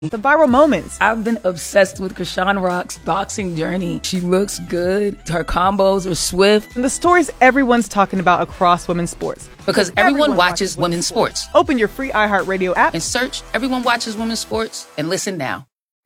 The viral moments. I've been obsessed with Krishan Rock's boxing journey. She looks good. Her combos are swift. And the stories everyone's talking about across women's sports. Because everyone watches women's sports. Open your free iHeartRadio app and search Everyone Watches Women's Sports and listen now.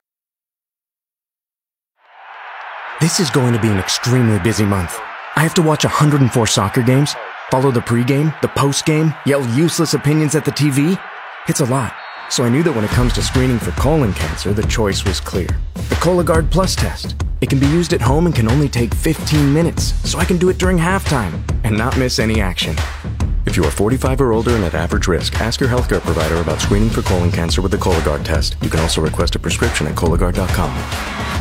This is going to be an extremely busy month. I have to watch 104 soccer games, follow the pregame, the postgame, yell useless opinions at the TV. It's a lot. So I knew that when it comes to screening for colon cancer, the choice was clear. The Cologuard Plus test. It can be used at home and can only take 15 minutes, so I can do it during halftime and not miss any action. If you are 45 or older and at average risk, ask your healthcare provider about screening for colon cancer with the Cologuard test. You can also request a prescription at Cologuard.com.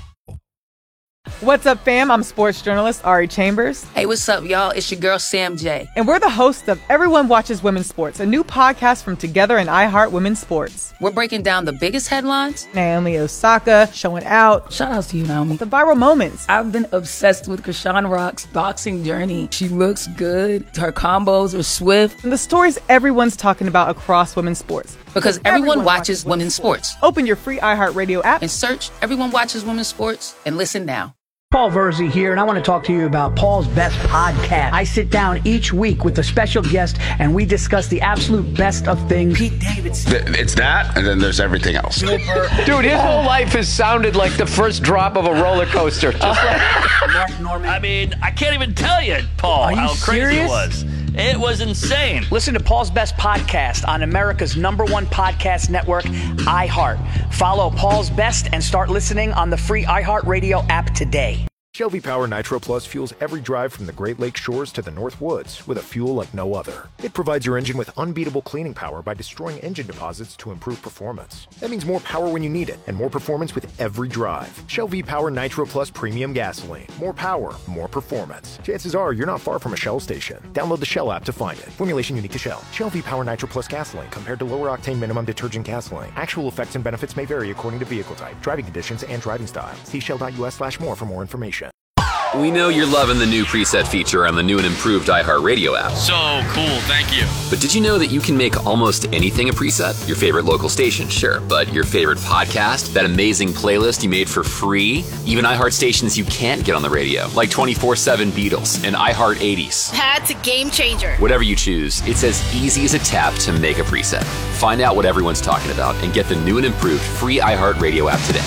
What's up, fam? I'm sports journalist Ari Chambers. Hey, what's up, y'all? It's your girl, Sam J. And we're the hosts of Everyone Watches Women's Sports, a new podcast from Together and iHeart Women's Sports. We're breaking down the biggest headlines. Naomi Osaka showing out. Shout out to you, Naomi. The viral moments. I've been obsessed with Krishan Rock's boxing journey. She looks good. Her combos are swift. And the stories everyone's talking about across women's sports. Because everyone watches women's sports. Open your free iHeartRadio app and search Everyone Watches Women's Sports and listen now. Paul Verzi here, and I want to talk to you about Paul's Best Podcast. I sit down each week with a special guest, and we discuss the absolute best of things. Pete Davidson. It's that, and then there's everything else. Dude, his whole life has sounded like the first drop of a roller coaster. Just like Mark Norman. I mean, I can't even tell you, Paul, how crazy it was. It was insane. Listen to Paul's Best Podcast on America's #1 podcast network, iHeart. Follow Paul's Best and start listening on the free iHeartRadio app today. Shell V-Power Nitro Plus fuels every drive from the Great Lakes shores to the North Woods with a fuel like no other. It provides your engine with unbeatable cleaning power by destroying engine deposits to improve performance. That means more power when you need it and more performance with every drive. Shell V-Power Nitro Plus Premium Gasoline. More power, more performance. Chances are you're not far from a Shell station. Download the Shell app to find it. Formulation unique to Shell. Shell V-Power Nitro Plus Gasoline compared to lower octane minimum detergent gasoline. Actual effects and benefits may vary according to vehicle type, driving conditions, and driving style. See shell.us/more for more information. We know you're loving the new preset feature on the new and improved iHeartRadio app. So cool, thank you. But did you know that you can make almost anything a preset? Your favorite local station, sure, but your favorite podcast, that amazing playlist you made for free, even iHeart stations you can't get on the radio, like 24/7 Beatles and iHeart 80s. That's a game changer. Whatever you choose, it's as easy as a tap to make a preset. Find out what everyone's talking about and get the new and improved free iHeartRadio app today.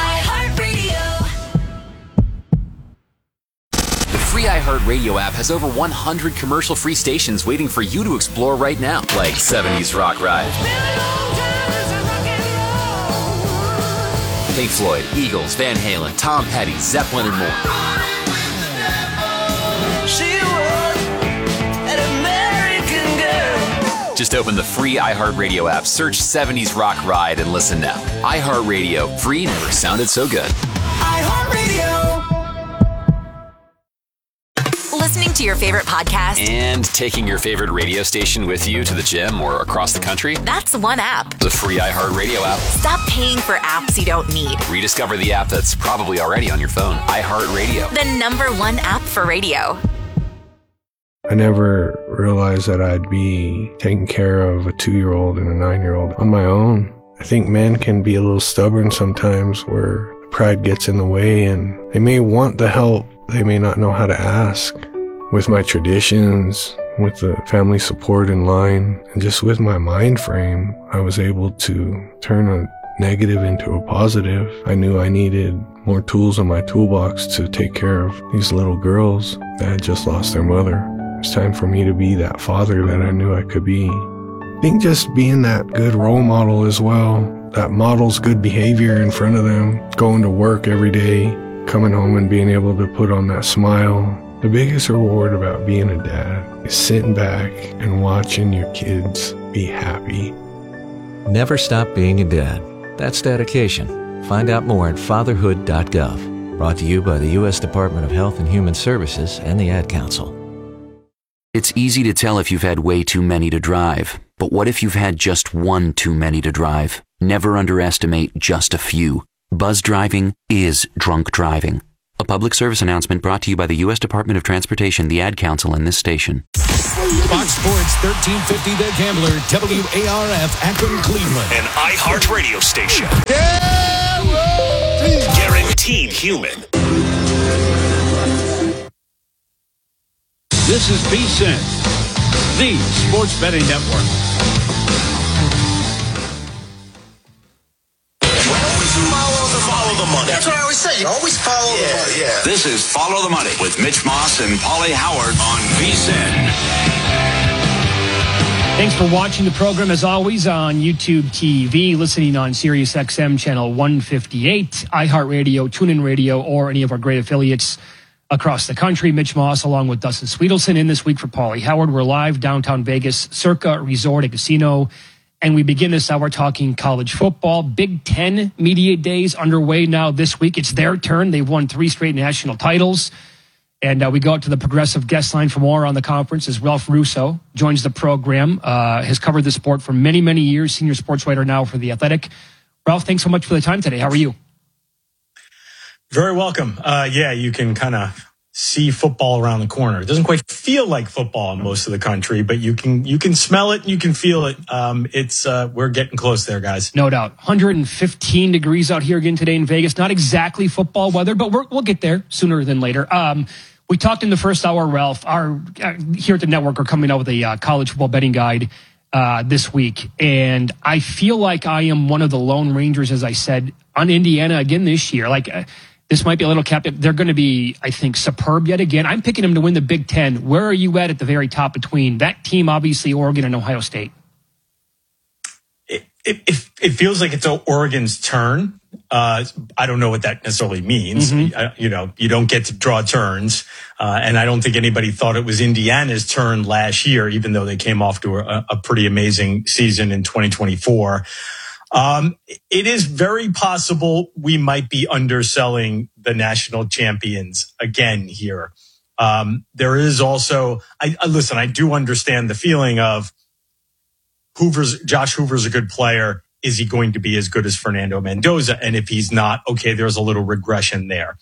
The free iHeartRadio app has over 100 commercial-free stations waiting for you to explore right now, like 70s Rock Ride, Pink Floyd, Eagles, Van Halen, Tom Petty, Zeppelin, and more. Just open the free iHeartRadio app, search 70s Rock Ride, and listen now. iHeartRadio, free never sounded so good. Listening to your favorite podcast and taking your favorite radio station with you to the gym or across the country. That's one app. The free iHeartRadio app. Stop paying for apps you don't need. Rediscover the app that's probably already on your phone. iHeartRadio. The #1 app for radio. I never realized that I'd be taking care of a 2-year-old and a 9-year-old on my own. I think men can be a little stubborn sometimes where pride gets in the way and they may want the help. They may not know how to ask. With my traditions, with the family support in line, and just with my mind frame, I was able to turn a negative into a positive. I knew I needed more tools in my toolbox to take care of these little girls that had just lost their mother. It's time for me to be that father that I knew I could be. I think just being that good role model as well, that models good behavior in front of them, going to work every day, coming home and being able to put on that smile. The biggest reward about being a dad is sitting back and watching your kids be happy. Never stop being a dad. That's dedication. Find out more at fatherhood.gov. Brought to you by the U.S. Department of Health and Human Services and the Ad Council. It's easy to tell if you've had way too many to drive. But what if you've had just one too many to drive? Never underestimate just a few. Buzz driving is drunk driving. A public service announcement brought to you by the U.S. Department of Transportation, the Ad Council, and this station. Fox Sports 1350 The Gambler, WARF, Akron, Cleveland. An iHeart radio station. Guaranteed human. This is VSiN, the sports betting network. Follow the money. That's what I always say. You always follow the money. Yeah. This is Follow the Money with Mitch Moss and Paulie Howard on VSiN. Thanks for watching the program, as always, on YouTube TV, listening on Sirius XM channel 158, iHeartRadio, TuneIn Radio, or any of our great affiliates across the country. Mitch Moss, along with Dustin Sweetelson, in this week for Paulie Howard. We're live downtown Vegas, Circa Resort and Casino. And we begin this hour talking college football. Big Ten Media Days underway now this week. It's their turn. They've won 3 straight national titles. And we go out to the progressive guest line for more on the conference as Ralph Russo joins the program, has covered the sport for many, many years, senior sports writer now for The Athletic. Ralph, thanks so much for the time today. How are you? Very welcome. Yeah, you can kind of see football around the corner. It doesn't quite feel like football in most of the country, but you can smell it and you can feel it. We're getting close there, guys. No doubt. 115 degrees out here again today in Vegas. Not exactly football weather, but we'll get there sooner than later. We talked in the first hour, Ralph. Here at the network are coming out with a college football betting guide this week, and I feel like I am one of the Lone Rangers, as I said, on Indiana again this year. This might be a little captive. They're going to be, I think, superb yet again. I'm picking them to win the Big Ten. Where are you at the very top between that team, obviously, Oregon and Ohio State? It feels like it's Oregon's turn. I don't know what that necessarily means. Mm-hmm. You don't get to draw turns. And I don't think anybody thought it was Indiana's turn last year, even though they came off to a pretty amazing season in 2024. It is very possible we might be underselling the national champions again here. There is also, listen, I do understand the feeling of Josh Hoover's a good player. Is he going to be as good as Fernando Mendoza? And if he's not, okay, there's a little regression there.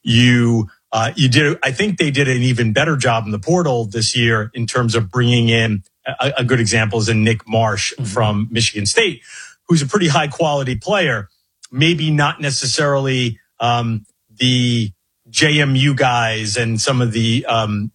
I think they did an even better job in the portal this year in terms of bringing in a good example is in Nick Marsh from Michigan State, who's a pretty high quality player, maybe not necessarily the JMU guys and some of the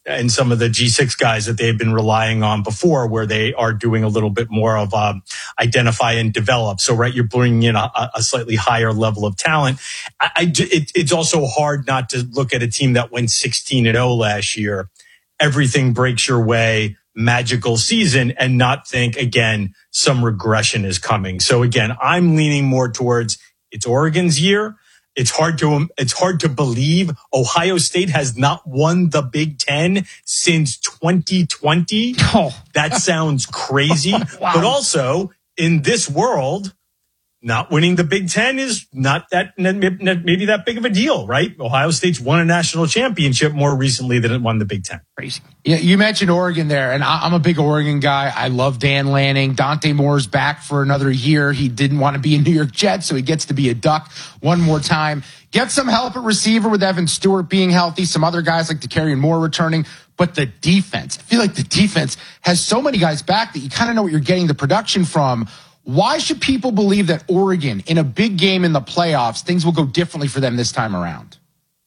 G6 guys that they've been relying on before, where they are doing a little bit more of identify and develop. So, right, you're bringing in a slightly higher level of talent. It's also hard not to look at a team that went 16-0 last year. Everything breaks your way. Magical season, and not think, again, some regression is coming. So again, I'm leaning more towards it's Oregon's year. It's hard to believe Ohio State has not won the Big Ten since 2020. Oh. That sounds crazy. Wow. But also in this world, not winning the Big Ten is not that maybe that big of a deal, right? Ohio State's won a national championship more recently than it won the Big Ten. Crazy. Yeah, you mentioned Oregon there, and I'm a big Oregon guy. I love Dan Lanning. Dante Moore's back for another year. He didn't want to be a New York Jet, so he gets to be a Duck one more time. Get some help at receiver with Evan Stewart being healthy. Some other guys like DeCarrion Moore returning. But the defense, I feel like the defense has so many guys back that you kind of know what you're getting the production from. Why should people believe that Oregon, in a big game in the playoffs, things will go differently for them this time around?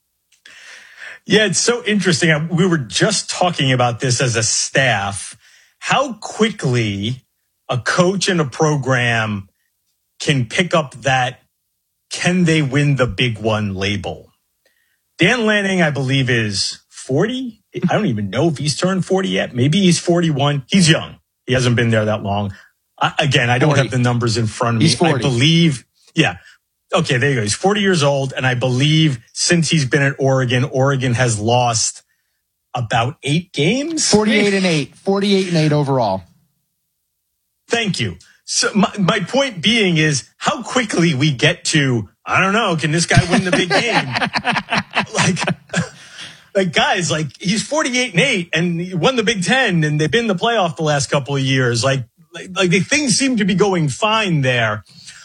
Yeah, it's so interesting. We were just talking about this as a staff, how quickly a coach and a program can pick up that can they win the big one label. Dan Lanning, I believe, is 40. I don't even know if he's turned 40 yet. Maybe he's 41. He's young. He hasn't been there that long. Again, I don't 40. have the numbers in front of me. He's 40. I believe, yeah. Okay, there you go. He's 40 years old, and I believe since he's been at Oregon, Oregon has lost about 8 games. 48-8. 48-8 overall. Thank you. So my point being is how quickly we get to, I don't know, can this guy win the big game? Like guys, like he's 48-8 and he won the Big Ten and they've been in the playoff the last couple of years. Like the things seem to be going fine there.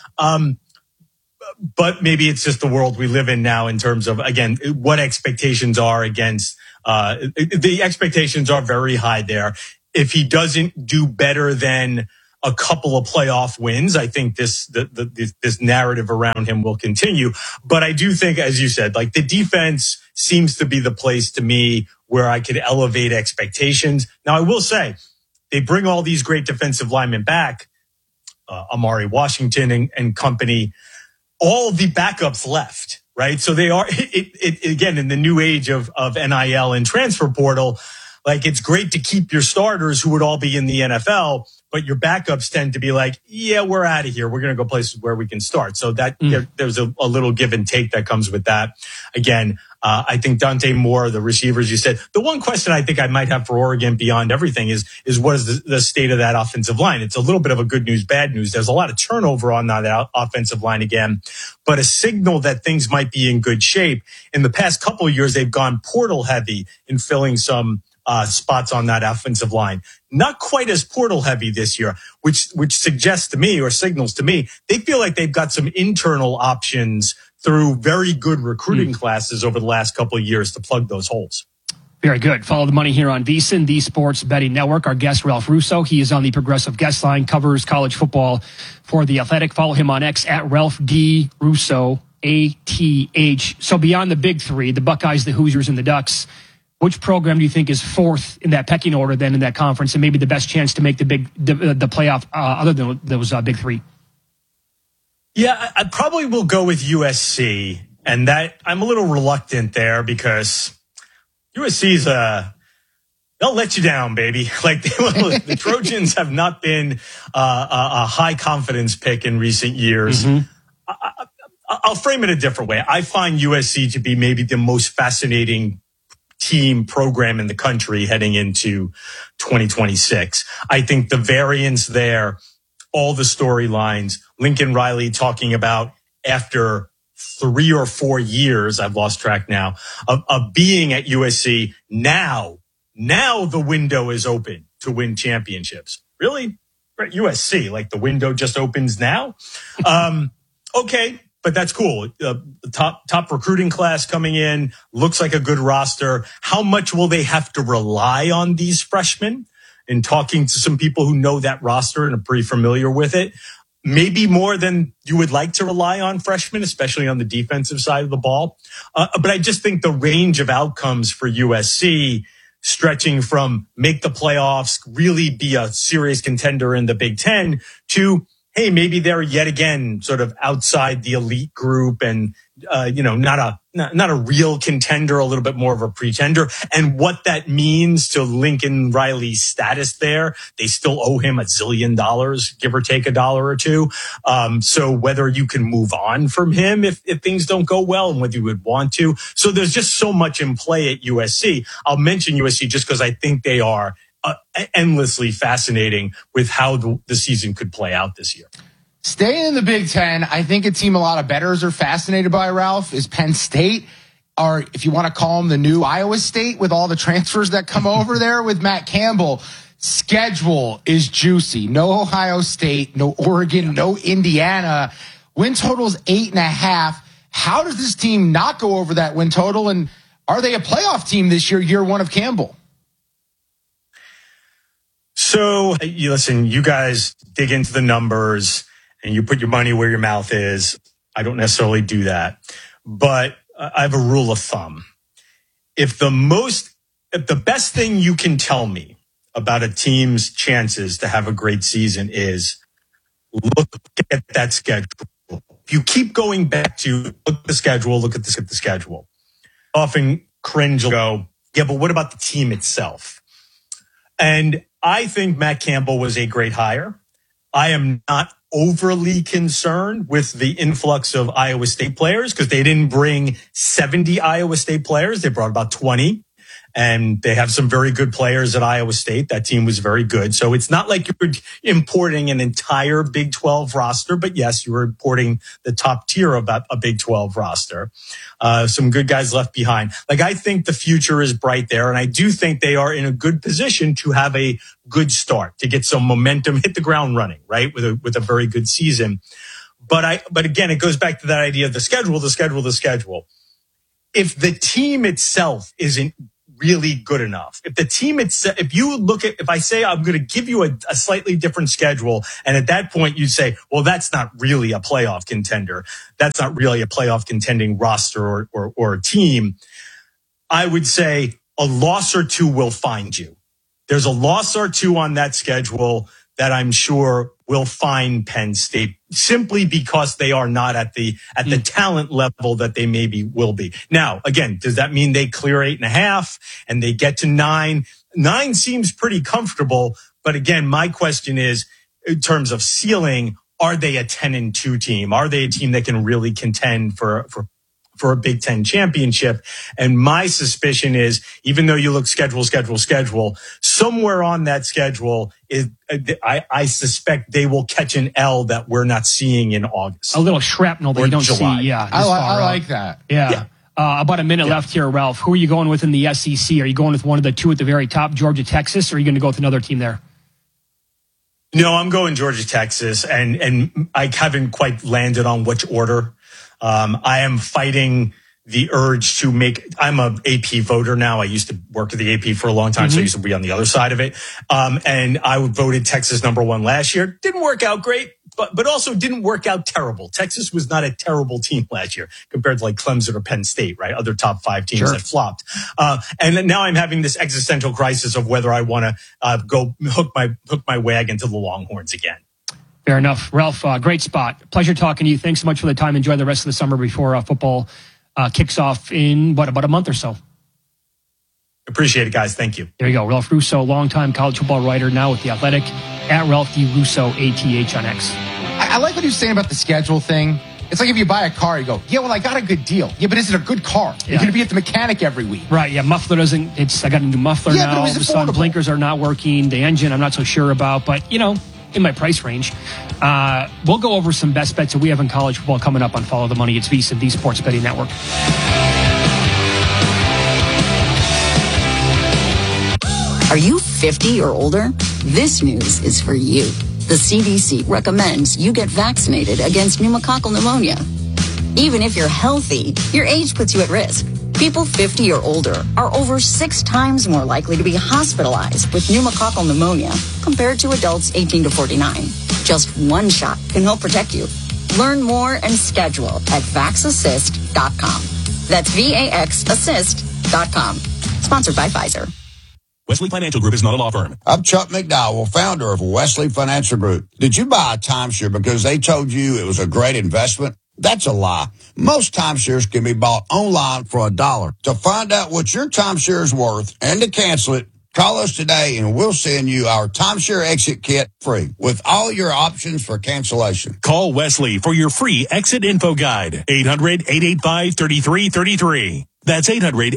But maybe it's just the world we live in now in terms of, again, what expectations are against, the expectations are very high there. if he doesn't do better than a couple of playoff wins, I think this narrative around him will continue. But I do think, as you said, like the defense seems to be the place to me where I could elevate expectations. Now, I will say they bring all these great defensive linemen back, Amari Washington and company. All the backups left, right? So they are again in the new age of NIL and transfer portal. Like it's great to keep your starters who would all be in the NFL, but your backups tend to be like, yeah, we're out of here. We're going to go places where we can start. So that there's a little give and take that comes with that. Again, I think Dante Moore, the receivers, you said, the one question I think I might have for Oregon beyond everything is what is the state of that offensive line? It's a little bit of a good news, bad news. There's a lot of turnover on that offensive line again, but a signal that things might be in good shape. In the past couple of years, they've gone portal heavy in filling some spots on that offensive line. Not quite as portal heavy this year, which suggests to me or signals to me they feel like they've got some internal options through very good recruiting classes over the last couple of years to plug those holes. Very good. Follow the money here on VSiN, the Sports Betting Network. Our guest, Ralph Russo. He is on the Progressive Guest Line, covers college football for The Athletic. Follow him on X at Ralph D. Russo, ATH. So beyond the big three, the Buckeyes, the Hoosiers, and the Ducks, which program do you think is fourth in that pecking order then in that conference and maybe the best chance to make the playoff other than those big three? Yeah, I probably will go with USC, and that I'm a little reluctant there because USC's they'll let you down, baby. Like the Trojans have not been a high confidence pick in recent years. I'll frame it a different way. I find USC to be maybe the most fascinating team program in the country heading into 2026. I think the variance there, all the storylines, Lincoln Riley talking about after 3 or 4 years, I've lost track now, of being at USC. Now the window is open to win championships. Really? We're at USC, like the window just opens now? Okay, but that's cool. Top recruiting class coming in, looks like a good roster. How much will they have to rely on these freshmen? In talking to some people who know that roster and are pretty familiar with it, maybe more than you would like to rely on freshmen, especially on the defensive side of the ball. But I just think the range of outcomes for USC stretching from make the playoffs, really be a serious contender in the Big Ten to, hey, maybe they're yet again sort of outside the elite group and, not a real contender, a little bit more of a pretender. And what that means to Lincoln Riley's status there, they still owe him $1 zillion, give or take $1 or $2. So whether you can move on from him if things don't go well and whether you would want to. So there's just so much in play at USC. I'll mention USC just because I think they are endlessly fascinating with how the season could play out this year. Staying in the Big Ten, I think a team a lot of bettors are fascinated by, Ralph, is Penn State, or if you want to call them the new Iowa State with all the transfers that come over there with Matt Campbell. Schedule is juicy. No Ohio State, no Oregon, no Indiana. Win total's 8.5. How does this team not go over that win total? And are they a playoff team this year one of Campbell? So, listen, you guys dig into the numbers and you put your money where your mouth is. I don't necessarily do that. But I have a rule of thumb. If the best thing you can tell me about a team's chances to have a great season is look at that schedule. If you keep going back to look at the schedule, look at the schedule. Often cringe will go, yeah, but what about the team itself? And I think Matt Campbell was a great hire. I am not overly concerned with the influx of Iowa State players because they didn't bring 70 Iowa State players. They brought about 20. And they have some very good players at Iowa State. That team was very good. So it's not like you're importing an entire Big 12 roster, but yes, you were importing the top tier of a Big 12 roster. Some good guys left behind. Like, I think the future is bright there. And I do think they are in a good position to have a good start, to get some momentum, hit the ground running, right? With a very good season. But again, it goes back to that idea of the schedule. If the team itself isn't really good enough. If the team, if I say I'm going to give you a slightly different schedule, and at that point you say, well, that's not really a playoff contender. That's not really a playoff contending roster or team. I would say a loss or two will find you. There's a loss or two on that schedule that I'm sure will find Penn State simply because they are not at the talent level that they maybe will be. Now, again, does that mean they clear 8.5 and they get to 9? 9 seems pretty comfortable. But again, my question is, in terms of ceiling, are they a 10-2 team? Are they a team that can really contend for a Big Ten championship? And my suspicion is, even though you look schedule, somewhere on that schedule is, I suspect they will catch an L that we're not seeing in August. A little shrapnel that you don't July. see. Yeah, I like that. Yeah. About a minute left here, Ralph. Who are you going with in the SEC? Are you going with one of the two at the very top, Georgia, Texas, or are you going to go with another team there? No, I'm going Georgia, Texas, and I haven't quite landed on which order. I am fighting the urge to I'm a AP voter now. I used to work at the AP for a long time, so I used to be on the other side of it. And I voted Texas #1 last year. Didn't work out great, but also didn't work out terrible. Texas was not a terrible team last year compared to like Clemson or Penn State, right? Other top 5 teams that flopped. And now I'm having this existential crisis of whether I want to go hook my wagon to the Longhorns again. Fair enough. Ralph, great spot. Pleasure talking to you. Thanks so much for the time. Enjoy the rest of the summer before football kicks off in, about a month or so. Appreciate it, guys. Thank you. There you go. Ralph Russo, longtime college football writer, now with The Athletic, at Ralph D. Russo, ATH on X. I like what he was saying about the schedule thing. It's like if you buy a car, you go, yeah, well, I got a good deal. Yeah, but is it a good car? You're going to be at the mechanic every week. Right, yeah, muffler I got a new muffler now. All of a sudden, blinkers are not working. The engine, I'm not so sure about, but, in my price range. We'll go over some best bets that we have in college football coming up on Follow the Money. It's VSiN, the Sports Betting Network. Are you 50 or older? This news is for you. The CDC recommends you get vaccinated against pneumococcal pneumonia. Even if you're healthy, your age puts you at risk. People 50 or older are over 6 times more likely to be hospitalized with pneumococcal pneumonia compared to adults 18 to 49. Just one shot can help protect you. Learn more and schedule at VaxAssist.com. That's VaxAssist.com. Sponsored by Pfizer. Wesley Financial Group is not a law firm. I'm Chuck McDowell, founder of Wesley Financial Group. Did you buy a timeshare because they told you it was a great investment? That's a lie. Most timeshares can be bought online for $1. To find out what your timeshare is worth and to cancel it, call us today and we'll send you our timeshare exit kit free with all your options for cancellation. Call Wesley for your free exit info guide. 800-885-3333. That's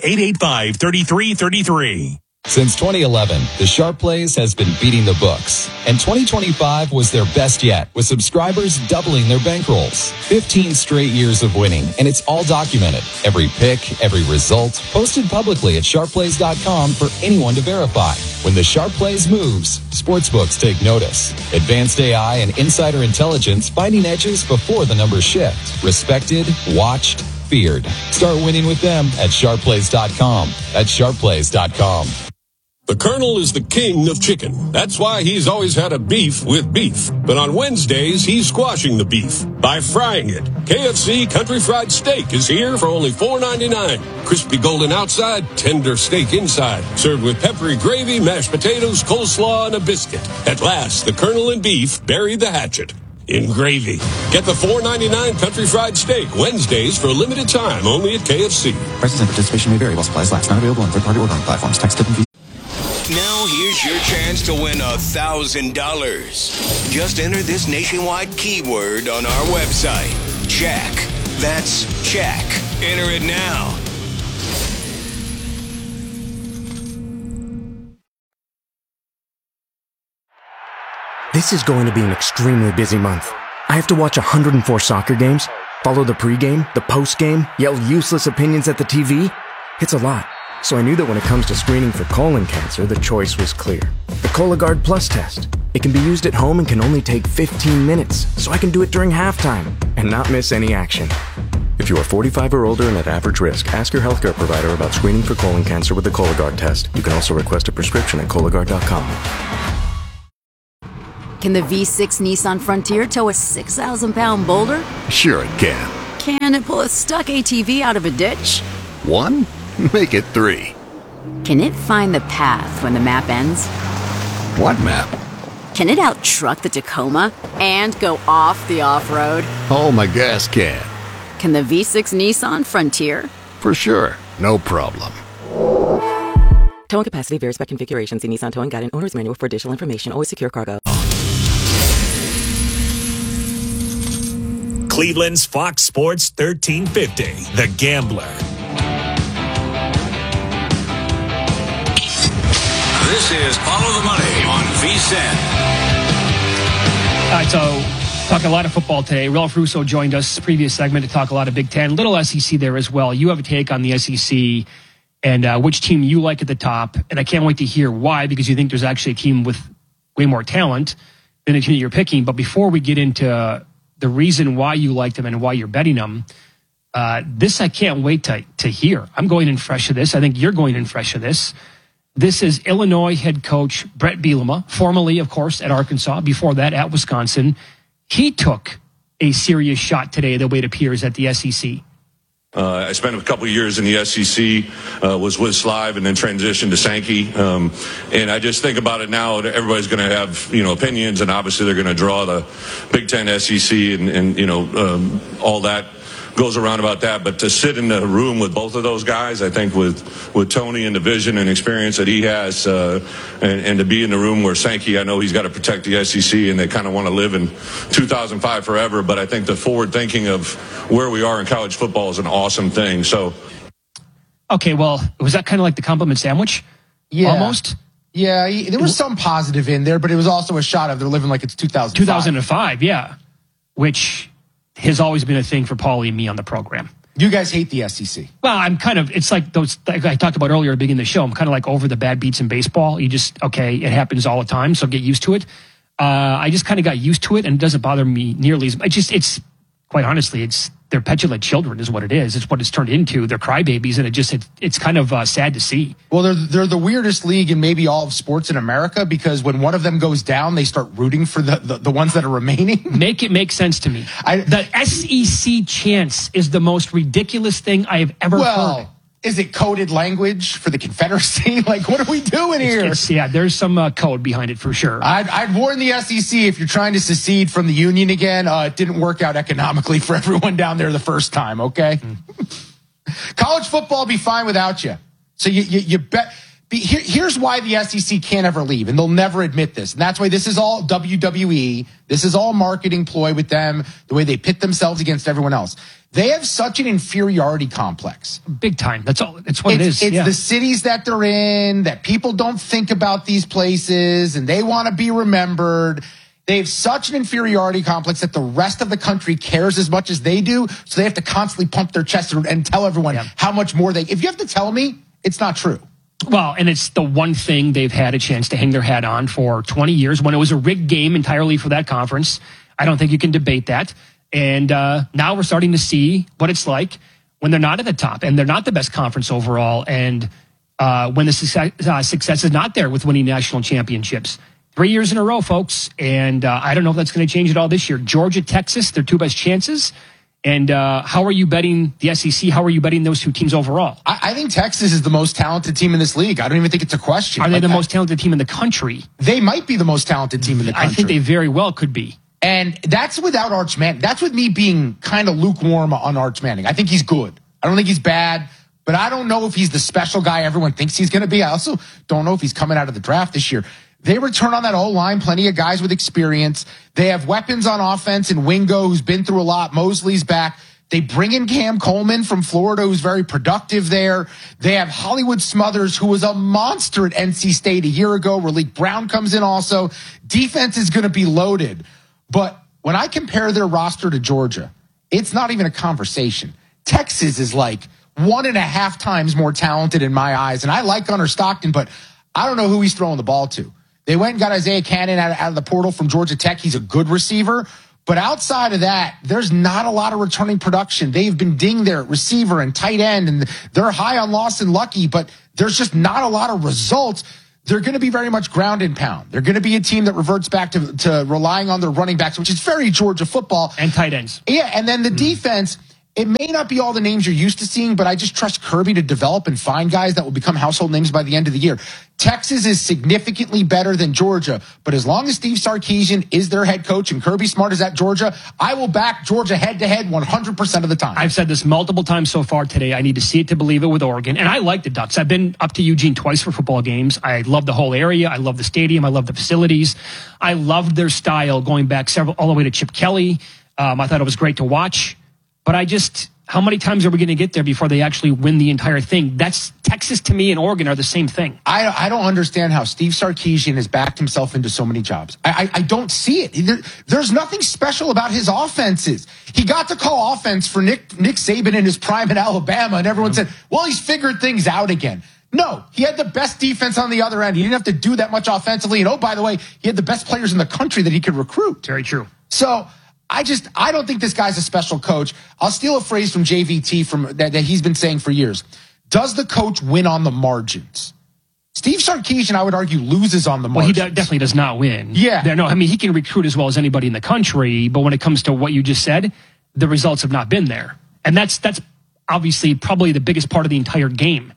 800-885-3333. Since 2011, the Sharp Plays has been beating the books, and 2025 was their best yet, with subscribers doubling their bankrolls. 15 straight years of winning, and it's all documented. Every pick, every result, posted publicly at sharpplays.com for anyone to verify. When the Sharp Plays moves, sportsbooks take notice. Advanced AI and insider intelligence finding edges before the numbers shift. Respected, watched, feared. Start winning with them at sharpplays.com. That's sharpplays.com. The Colonel is the king of chicken. That's why he's always had a beef with beef. But on Wednesdays, he's squashing the beef by frying it. KFC Country Fried Steak is here for only $4.99. Crispy golden outside, tender steak inside. Served with peppery gravy, mashed potatoes, coleslaw, and a biscuit. At last, the Colonel and beef buried the hatchet in gravy. Get the $4.99 Country Fried Steak Wednesdays for a limited time only at KFC. Prices and participation may vary while supplies last. Not available on third-party ordering platforms. Tax, tip, and fee. Now here's your chance to win $1,000. Just enter this nationwide keyword on our website. Check. That's check. Enter it now. This is going to be an extremely busy month. I have to watch 104 soccer games, follow the pregame, the postgame, yell useless opinions at the TV. It's a lot. So I knew that when it comes to screening for colon cancer, the choice was clear. The Cologuard Plus test. It can be used at home and can only take 15 minutes, so I can do it during halftime and not miss any action. If you are 45 or older and at average risk, ask your healthcare provider about screening for colon cancer with the Cologuard test. You can also request a prescription at Cologuard.com. Can the V6 Nissan Frontier tow a 6,000-pound boulder? Sure it can. Can it pull a stuck ATV out of a ditch? 1? Make it 3. Can it find the path when the map ends? What map? Can it out-truck the Tacoma and go off the off-road? Oh, my gas can. Can the V6 Nissan Frontier? For sure. No problem. Towing capacity varies by configuration. See Nissan Towing Guide and Owner's Manual for additional information. Always secure cargo. Cleveland's Fox Sports 1350, The Gambler. This is Follow the Money on VSiN. All right, so talk a lot of football today. Ralph Russo joined us previous segment to talk a lot of Big Ten, little SEC there as well. You have a take on the SEC and which team you like at the top, and I can't wait to hear why, because you think there's actually a team with way more talent than the team that you're picking. But before we get into the reason why you like them and why you're betting them, this I can't wait to hear. I'm going in fresh of this. I think you're going in fresh of this. This is Illinois head coach Brett Bielema, formerly, of course, at Arkansas, before that at Wisconsin. He took a serious shot today, the way it appears, at the SEC. I spent a couple of years in the SEC, was with Slive, and then transitioned to Sankey. And I just think about it now, everybody's going to have, opinions, and obviously they're going to draw the Big Ten, SEC, and all that goes around about that. But to sit in the room with both of those guys, I think with Tony and the vision and experience that he has, and to be in the room where Sankey, I know he's got to protect the SEC, and they kind of want to live in 2005 forever. But I think the forward thinking of where we are in college football is an awesome thing. So, okay, well, was that kind of like the compliment sandwich? Yeah. Almost? Yeah, there was some positive in there, but it was also a shot of they're living like it's 2005. 2005, yeah. Which has always been a thing for Paulie and me on the program. You guys hate the SEC. Well, it's like those, like I talked about earlier at the beginning of the show, I'm kind of like over the bad beats in baseball. You just, it happens all the time, so get used to it. I just kind of got used to it, and it doesn't bother me nearly as much. It's quite honestly, they're petulant children is what it is. It's what it's turned into. They're crybabies, and it's kind of sad to see. Well, they're the weirdest league in maybe all of sports in America, because when one of them goes down, they start rooting for the ones that are remaining. Make it make sense to me. The SEC chants is the most ridiculous thing I have ever heard. Is it coded language for the Confederacy? Like, what are we doing here? Yeah, there's some code behind it for sure. I'd warn the SEC, if you're trying to secede from the union again, it didn't work out economically for everyone down there the first time, okay? College football will be fine without you. So you bet. Here's why the SEC can't ever leave, and they'll never admit this. And that's why this is all WWE. This is all marketing ploy with them, the way they pit themselves against everyone else. They have such an inferiority complex. Big time. That's all. It's what it is. It's the cities that they're in, that people don't think about these places, and they want to be remembered. They have such an inferiority complex that the rest of the country cares as much as they do, so they have to constantly pump their chest and tell everyone how much more they... If you have to tell me, it's not true. Well, and it's the one thing they've had a chance to hang their hat on for 20 years, when it was a rigged game entirely for that conference. I don't think you can debate that. And now we're starting to see what it's like when they're not at the top, and they're not the best conference overall, and when the success is not there with winning national championships. 3 years in a row, folks, and I don't know if that's going to change at all this year. Georgia, Texas, their two best chances. And how are you betting the SEC? How are you betting those two teams overall? I think Texas is the most talented team in this league. I don't even think it's a question. Are they the most talented team in the country? They might be the most talented team in the country. I think they very well could be. And that's without Arch Manning. That's with me being kind of lukewarm on Arch Manning. I think he's good. I don't think he's bad, but I don't know if he's the special guy everyone thinks he's going to be. I also don't know if he's coming out of the draft this year. They return on that O-line, plenty of guys with experience. They have weapons on offense, and Wingo, who's been through a lot. Mosley's back. They bring in Cam Coleman from Florida, who's very productive there. They have Hollywood Smothers, who was a monster at NC State a year ago. Raleek Brown comes in also. Defense is going to be loaded. But when I compare their roster to Georgia, it's not even a conversation. Texas is like 1.5 times more talented in my eyes. And I like Gunnar Stockton, but I don't know who he's throwing the ball to. They went and got Isaiah Cannon out of the portal from Georgia Tech. He's a good receiver, But outside of that, there's not a lot of returning production. They've been dinged there at receiver and tight end, and they're high on Lawson Lucky, but there's just not a lot of results. They're going to be very much ground and pound. They're going to be a team that reverts back to relying on their running backs, which is very Georgia football. And tight ends. Yeah, and then the defense, it may not be all the names you're used to seeing, but I just trust Kirby to develop and find guys that will become household names by the end of the year. Texas is significantly better than Georgia, but as long as Steve Sarkisian is their head coach and Kirby Smart is at Georgia, I will back Georgia head-to-head 100% of the time. I've said this multiple times so far today. I need to see it to believe it with Oregon. And I like the Ducks. I've been up to Eugene twice for football games. I love the whole area. I love the stadium. I love the facilities. I loved their style going back all the way to Chip Kelly. I thought it was great to watch. But how many times are we going to get there before they actually win the entire thing? That's Texas to me and Oregon are the same thing. I don't understand how Steve Sarkisian has backed himself into so many jobs. I don't see it. There's nothing special about his offenses. He got to call offense for Nick Saban in his prime in Alabama, and everyone said, well, he's figured things out again. No, he had the best defense on the other end. He didn't have to do that much offensively. And oh, by the way, he had the best players in the country that he could recruit. Very true. So I don't think this guy's a special coach. I'll steal a phrase from JVT that he's been saying for years. Does the coach win on the margins? Steve Sarkisian, I would argue, loses on the margins. Well, he definitely does not win. Yeah. No, I mean, he can recruit as well as anybody in the country, but when it comes to what you just said, the results have not been there. And that's obviously probably the biggest part of the entire game.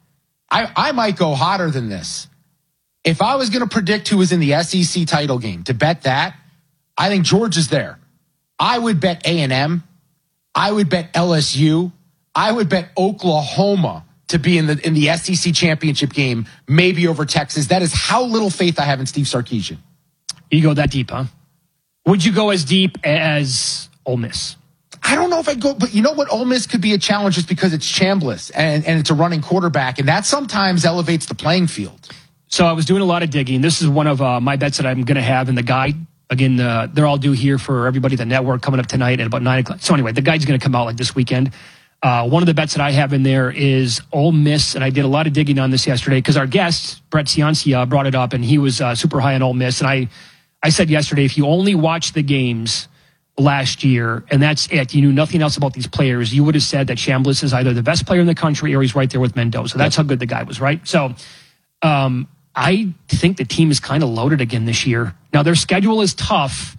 I might go hotter than this. If I was going to predict who was in the SEC title game, to bet that, I think Georgia's there. I would bet A&M. I would bet LSU. I would bet Oklahoma to be in the SEC championship game, maybe over Texas. That is how little faith I have in Steve Sarkisian. You go that deep, huh? Would you go as deep as Ole Miss? I don't know if I'd go, but you know what? Ole Miss could be a challenge just because it's Chambliss and it's a running quarterback, and that sometimes elevates the playing field. So I was doing a lot of digging. This is one of my bets that I'm going to have in the guide. Again, they're all due here for everybody at the network coming up tonight at about 9 o'clock. So anyway, the guide's going to come out like this weekend. One of the bets that I have in there is Ole Miss, and I did a lot of digging on this yesterday because our guest, Brett Ciancia, brought it up, and he was super high on Ole Miss. And I said yesterday, if you only watch the games last year, and that's it, you knew nothing else about these players, you would have said that Chambliss is either the best player in the country or he's right there with Mendoza. That's how good the guy was, right? So I think the team is kind of loaded again this year. Now, their schedule is tough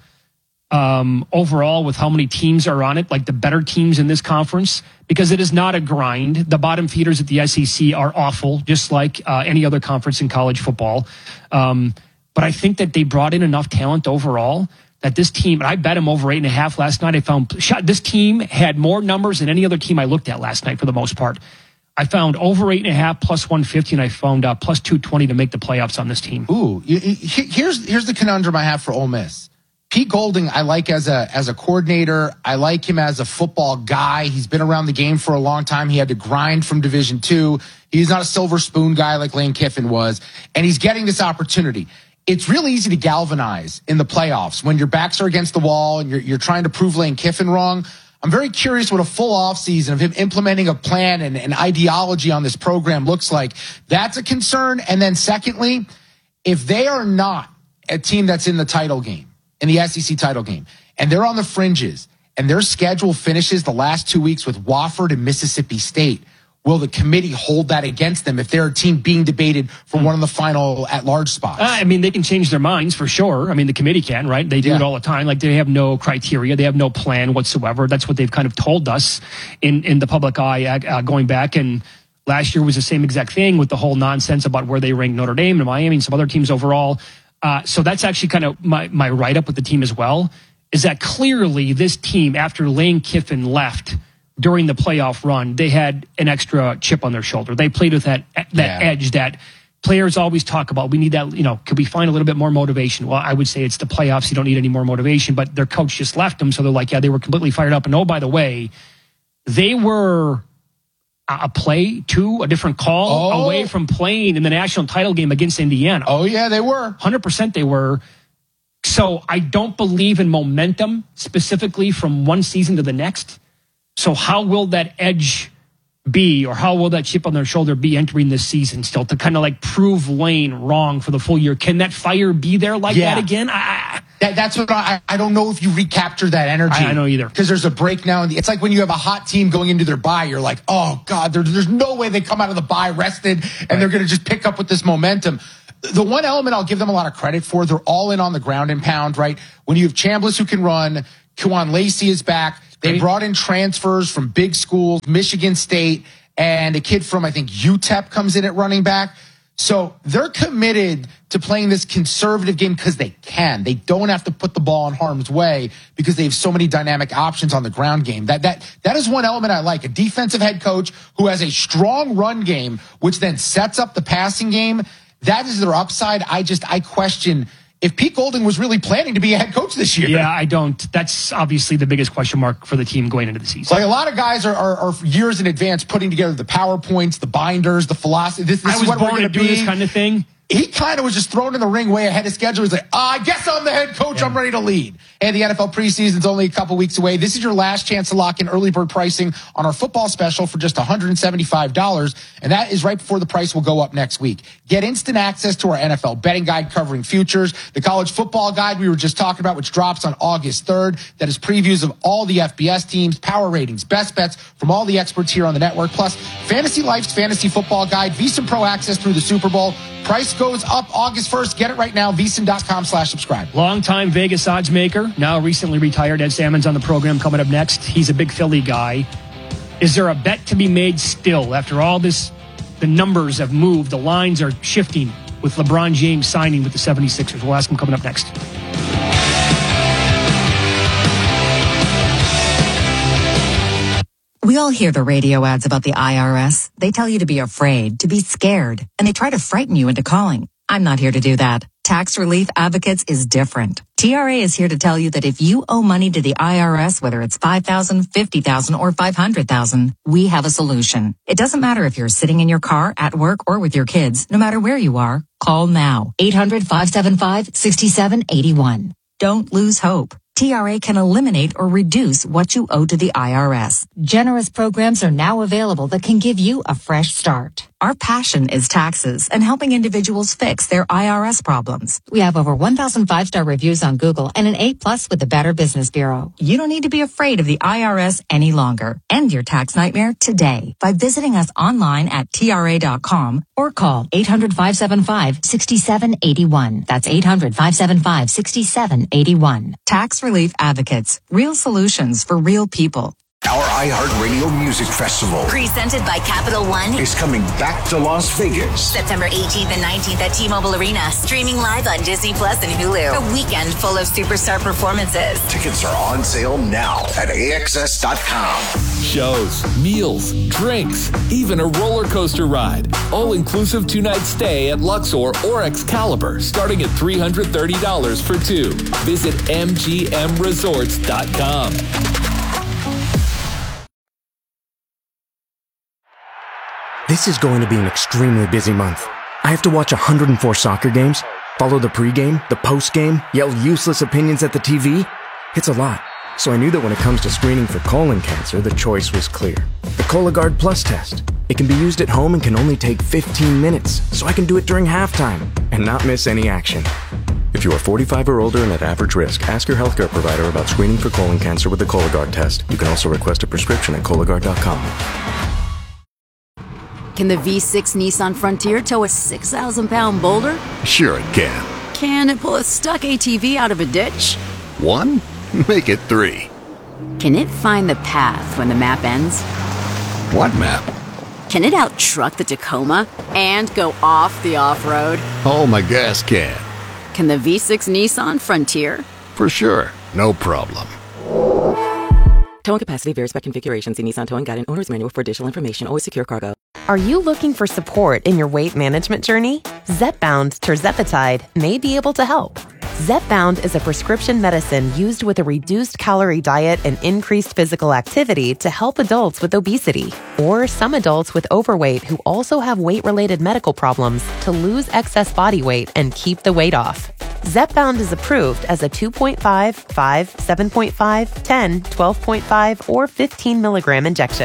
overall with how many teams are on it, like the better teams in this conference, because it is not a grind. The bottom feeders at the SEC are awful, just like any other conference in college football. But I think that they brought in enough talent overall that this team, and I bet him over 8.5 last night. I found this team had more numbers than any other team I looked at last night for the most part. I found over 8.5 plus 150, and I found plus 220 to make the playoffs on this team. Ooh, here's the conundrum I have for Ole Miss. Pete Golding, I like as a coordinator. I like him as a football guy. He's been around the game for a long time. He had to grind from Division II. He's not a silver spoon guy like Lane Kiffin was, and he's getting this opportunity. It's really easy to galvanize in the playoffs when your backs are against the wall and you're trying to prove Lane Kiffin wrong. I'm very curious what a full offseason of him implementing a plan and an ideology on this program looks like. That's a concern. And then secondly, if they are not a team that's in the title game, in the SEC title game, and they're on the fringes, and their schedule finishes the last 2 weeks with Wofford and Mississippi State, will the committee hold that against them if they're a team being debated for one of the final at-large spots? I mean, they can change their minds for sure. I mean, the committee can, right? They do it all the time. Like, they have no criteria. They have no plan whatsoever. That's what they've kind of told us in the public eye going back. And last year was the same exact thing with the whole nonsense about where they ranked Notre Dame and Miami and some other teams overall. So that's actually kind of my write-up with the team as well, is that clearly this team, after Lane Kiffin left during the playoff run, they had an extra chip on their shoulder. They played with that edge that players always talk about. We need that, could we find a little bit more motivation? Well, I would say it's the playoffs. You don't need any more motivation, but their coach just left them. So they're like, they were completely fired up. And oh, by the way, they were a different call away from playing in the national title game against Indiana. Oh, yeah, they were. 100% they were. So I don't believe in momentum specifically from one season to the next. So how will that edge be, or how will that chip on their shoulder be entering this season still to kind of like prove Lane wrong for the full year? Can that fire be there like that again? That's what I don't know if you recapture that energy. I know either. Because there's a break now. It's like when you have a hot team going into their bye, you're like, oh, God, there's no way they come out of the bye rested and they're going to just pick up with this momentum. The one element I'll give them a lot of credit for, they're all in on the ground and pound, right? When you have Chambliss who can run, Kwan Lacey is back. They brought in transfers from big schools, Michigan State, and a kid from, I think, UTEP comes in at running back. So they're committed to playing this conservative game because they can. They don't have to put the ball in harm's way because they have so many dynamic options on the ground game. That is one element I like. A defensive head coach who has a strong run game, which then sets up the passing game. That is their upside. I question if Pete Golding was really planning to be a head coach this year. Yeah, I don't. That's obviously the biggest question mark for the team going into the season. Like a lot of guys are years in advance putting together the PowerPoints, the binders, the philosophy. This is what we're going to do this kind of thing. He kind of was just thrown in the ring way ahead of schedule. He's like, I guess I'm the head coach. Yeah. I'm ready to lead. And the NFL preseason's only a couple weeks away. This is your last chance to lock in early bird pricing on our football special for just $175. And that is right before the price will go up next week. Get instant access to our NFL betting guide covering futures, the college football guide we were just talking about, which drops on August 3rd. That is previews of all the FBS teams, power ratings, best bets from all the experts here on the network, plus Fantasy Life's fantasy football guide, VSiN Pro access through the Super Bowl. Price goes up August 1st. Get it right now. VSiN.com/subscribe. Longtime Vegas odds maker, now recently retired. Ed Salmon's on the program coming up next. He's a big Philly guy. Is there a bet to be made still after all this? The numbers have moved. The lines are shifting with LeBron James signing with the 76ers. We'll ask him coming up next. We all hear the radio ads about the IRS. They tell you to be afraid, to be scared, and they try to frighten you into calling. I'm not here to do that. Tax Relief Advocates is different. TRA is here to tell you that if you owe money to the IRS, whether it's $5,000, $50,000, or $500,000, we have a solution. It doesn't matter if you're sitting in your car, at work, or with your kids. No matter where you are, call now. 800-575-6781. Don't lose hope. TRA can eliminate or reduce what you owe to the IRS. Generous programs are now available that can give you a fresh start. Our passion is taxes and helping individuals fix their IRS problems. We have over 1,000 5-star reviews on Google and an A+ with the Better Business Bureau. You don't need to be afraid of the IRS any longer. End your tax nightmare today by visiting us online at TRA.com or call 800-575-6781. That's 800-575-6781. Tax Relief Advocates. Real solutions for real people. Our iHeartRadio Music Festival, presented by Capital One, is coming back to Las Vegas. September 18th and 19th at T-Mobile Arena. Streaming live on Disney Plus and Hulu. A weekend full of superstar performances. Tickets are on sale now at AXS.com. Shows, meals, drinks, even a roller coaster ride. All-inclusive 2-night stay at Luxor or Excalibur, starting at $330 for two. Visit MGMResorts.com. This is going to be an extremely busy month. I have to watch 104 soccer games, follow the pregame, the postgame, yell useless opinions at the TV. It's a lot. So I knew that when it comes to screening for colon cancer, the choice was clear. The Cologuard Plus test. It can be used at home and can only take 15 minutes, so I can do it during halftime and not miss any action. If you are 45 or older and at average risk, ask your healthcare provider about screening for colon cancer with the Cologuard test. You can also request a prescription at Cologuard.com. Can the V6 Nissan Frontier tow a 6,000-pound boulder? Sure it can. Can it pull a stuck ATV out of a ditch? 1? Make it 3. Can it find the path when the map ends? What map? Can it out-truck the Tacoma and go off the off-road? Oh, my gas can. Can the V6 Nissan Frontier? For sure. No problem. Towing capacity varies by configuration. See Nissan Towing Guide and Owner's Manual for additional information. Always secure cargo. Are you looking for support in your weight management journey? Zepbound Tirzepatide may be able to help. Zepbound is a prescription medicine used with a reduced calorie diet and increased physical activity to help adults with obesity or some adults with overweight who also have weight-related medical problems to lose excess body weight and keep the weight off. Zepbound is approved as a 2.5, 5, 7.5, 10, 12.5, or 15 milligram injection.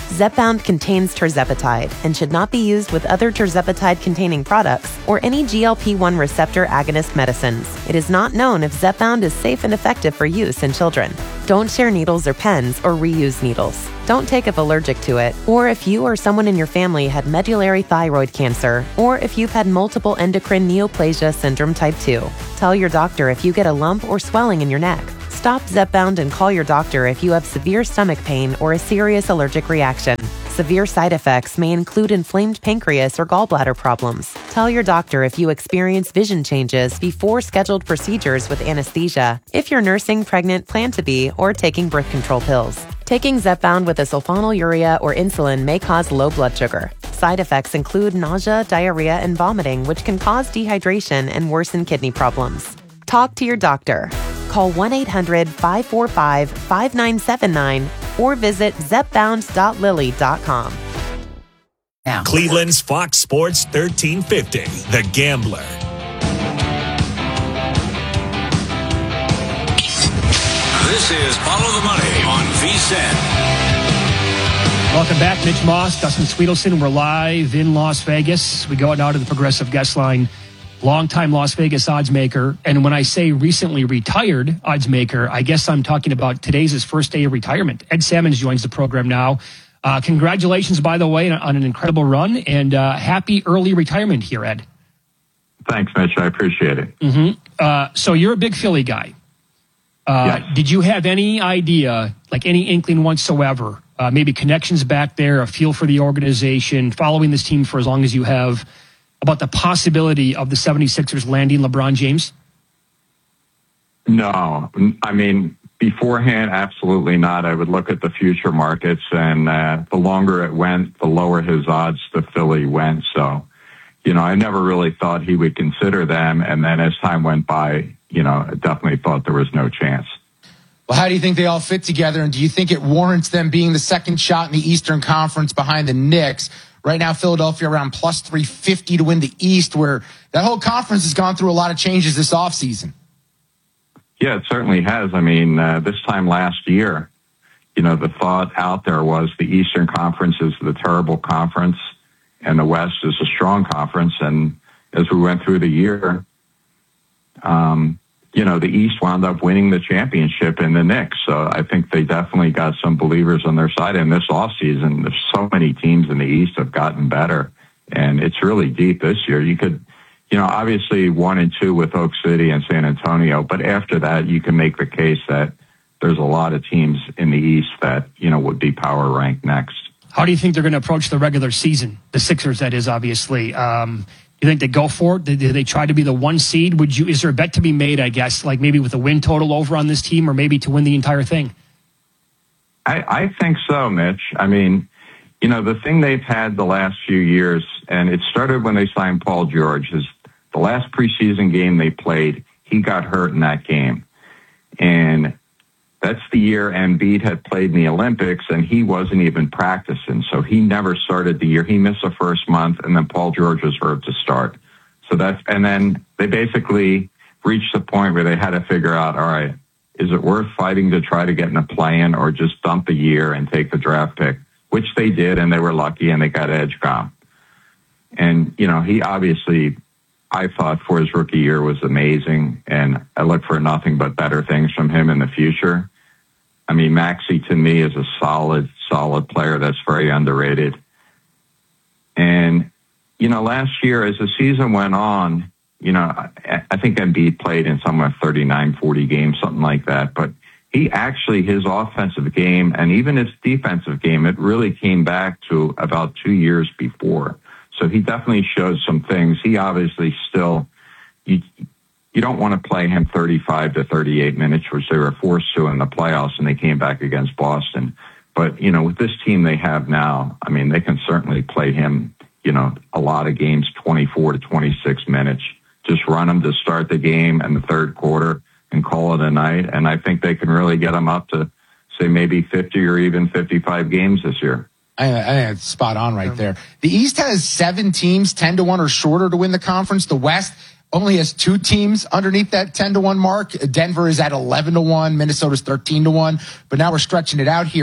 Zepbound contains tirzepatide and should not be used with other tirzepatide-containing products or any GLP-1 receptor agonist medicines. It is not known if Zepbound is safe and effective for use in children. Don't share needles or pens or reuse needles. Don't take if allergic to it, or if you or someone in your family had medullary thyroid cancer, or if you've had multiple endocrine neoplasia syndrome type 2. Tell your doctor if you get a lump or swelling in your neck. Stop Zepbound and call your doctor if you have severe stomach pain or a serious allergic reaction. Severe side effects may include inflamed pancreas or gallbladder problems. Tell your doctor if you experience vision changes before scheduled procedures with anesthesia, if you're nursing, pregnant, plan to be, or taking birth control pills. Taking Zepbound with a sulfonylurea or insulin may cause low blood sugar. Side effects include nausea, diarrhea, and vomiting, which can cause dehydration and worsen kidney problems. Talk to your doctor. Call 1-800-545-5979 or visit zepbound.lily.com. Now. Cleveland's Fox Sports 1350, The Gambler. This is Follow the Money on VSiN. Welcome back, Mitch Moss, Dustin Sweetelson. We're live in Las Vegas. We go now to the Progressive Guest Line. Longtime Las Vegas odds maker. And when I say recently retired odds maker, I guess I'm talking about today's his first day of retirement. Ed Salmons joins the program now. Congratulations, by the way, on an incredible run, and happy early retirement here, Ed. Thanks, Mitch. I appreciate it. Mm-hmm. So you're a big Philly guy. Yes. Did you have any idea, like any inkling whatsoever, maybe connections back there, a feel for the organization, following this team for as long as you have, about the possibility of the 76ers landing LeBron James? No. I mean, beforehand, absolutely not. I would look at the future markets, and the longer it went, the lower his odds to Philly went. So, I never really thought he would consider them. And then as time went by, I definitely thought there was no chance. Well, how do you think they all fit together? And do you think it warrants them being the second shot in the Eastern Conference behind the Knicks? Right now, Philadelphia around plus 350 to win the East, where that whole conference has gone through a lot of changes this offseason. Yeah, it certainly has. I mean, this time last year, the thought out there was the Eastern Conference is the terrible conference and the West is a strong conference. And as we went through the year, the East wound up winning the championship in the Knicks. So I think they definitely got some believers on their side. And this offseason, there's so many teams in the East have gotten better. And it's really deep this year. You could, obviously 1 and 2 with Oak City and San Antonio. But after that, you can make the case that there's a lot of teams in the East that, would be power ranked next. How do you think they're going to approach the regular season? The Sixers, that is, obviously. You think they go for it? Do they try to be the 1 seed? Is there a bet to be made, I guess, like maybe with a win total over on this team or maybe to win the entire thing? I think so, Mitch. I mean, the thing they've had the last few years, and it started when they signed Paul George, is the last preseason game they played, he got hurt in that game. And that's the year Embiid had played in the Olympics, and he wasn't even practicing. So he never started the year. He missed the first month, and then Paul George was hurt to start. And then they basically reached the point where they had to figure out, all right, is it worth fighting to try to get in a play-in or just dump the year and take the draft pick, which they did, and they were lucky, and they got Edgecombe. And, he obviously, I thought for his rookie year was amazing, and I look for nothing but better things from him in the future. I mean, Maxey to me is a solid player that's very underrated. And, last year as the season went on, I think Embiid played in somewhere 39, 40 games, something like that. But his offensive game and even his defensive game, it really came back to about 2 years before. So he definitely showed some things. He obviously still, you don't want to play him 35 to 38 minutes, which they were forced to in the playoffs, and they came back against Boston. But, with this team they have now, I mean, they can certainly play him, a lot of games, 24 to 26 minutes. Just run him to start the game and the third quarter and call it a night. And I think they can really get him up to, say, maybe 50 or even 55 games this year. I think that's spot on right there. The East has 7 teams, 10-1 or shorter to win the conference. The West only has 2 teams underneath that 10-1 mark. Denver is at 11-1. Minnesota's 13-1. But now we're stretching it out here.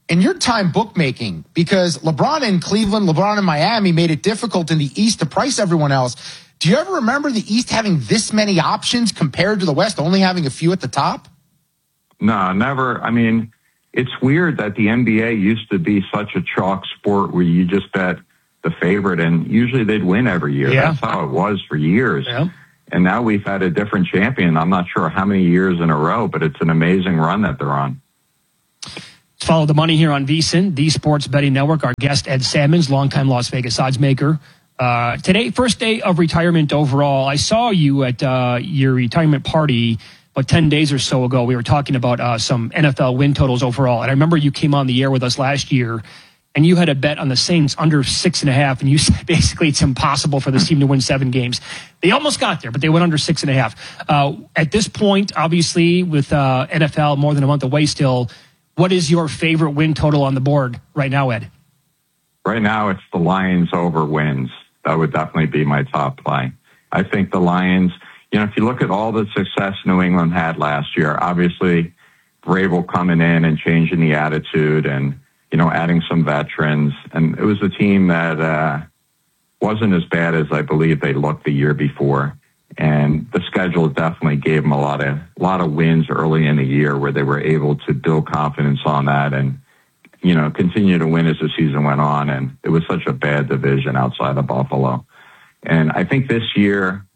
in your time bookmaking, because LeBron in Cleveland, LeBron in Miami made it difficult in the East to price everyone else. Do you ever remember the East having this many options compared to the West only having a few at the top? No, never. I mean, it's weird that the NBA used to be such a chalk sport where you just bet the favorite and usually they'd win every year. Yeah. That's how it was for years. Yeah. And now we've had a different champion. I'm not sure how many years in a row, but it's an amazing run that they're on. Follow the money here on VSiN, the Sports Betting Network. Our guest, Ed Salmons, longtime Las Vegas odds maker. Today, first day of retirement overall. I saw you at your retirement party about 10 days or so ago. We were talking about some NFL win totals overall. And I remember you came on the air with us last year, and you had a bet on the Saints under 6.5. And you said basically it's impossible for this team to win 7 games. They almost got there, but they went under 6.5. At this point, obviously, with NFL more than a month away still, what is your favorite win total on the board right now, Ed? Right now, it's the Lions over wins. That would definitely be my top play. I think the Lions, if you look at all the success New England had last year, obviously Vrabel coming in and changing the attitude and, adding some veterans. And it was a team that wasn't as bad as I believe they looked the year before. And the schedule definitely gave them a lot of wins early in the year where they were able to build confidence on that and, continue to win as the season went on. And it was such a bad division outside of Buffalo. And I think this year,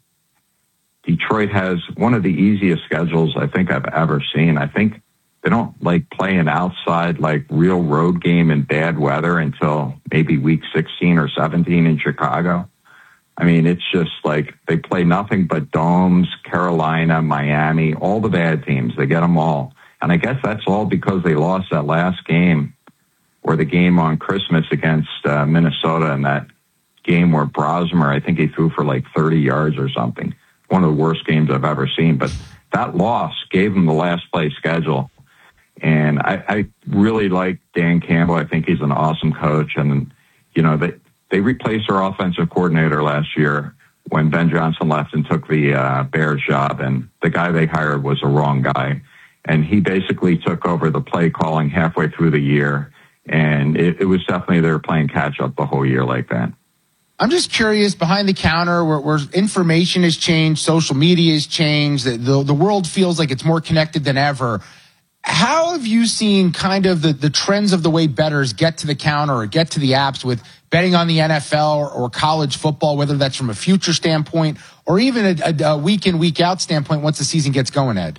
Detroit has one of the easiest schedules I think I've ever seen. I think they don't like play an outside, like real road game in bad weather until maybe week 16 or 17 in Chicago. I mean, it's just like they play nothing but domes, Carolina, Miami, all the bad teams. They get them all. And I guess that's all because they lost that last game or the game on Christmas against Minnesota in that game where Brosmer, I think he threw for like 30 yards or something. One of the worst games I've ever seen. But that loss gave them the last place schedule. And I really like Dan Campbell. I think he's an awesome coach. And, they replaced their offensive coordinator last year when Ben Johnson left and took the Bears job. And the guy they hired was the wrong guy. And he basically took over the play calling halfway through the year. And it was definitely they were playing catch up the whole year like that. I'm just curious, behind the counter, where information has changed, social media has changed, the world feels like it's more connected than ever. How have you seen kind of the trends of the way bettors get to the counter or get to the apps with betting on the NFL or college football, whether that's from a future standpoint or even a week in, week out standpoint once the season gets going, Ed?